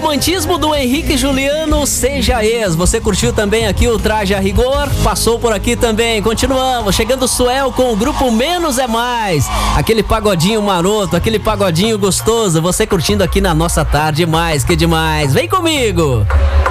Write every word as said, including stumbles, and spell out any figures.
romantismo do Henrique e Juliano, Seja Ex. Você curtiu também aqui o Traje a Rigor? Passou por aqui também. Continuamos. Chegando o Suel com o grupo Menos é Mais. Aquele pagodinho maroto, aquele pagodinho gostoso. Você curtindo aqui na nossa tarde mais que demais. Vem comigo!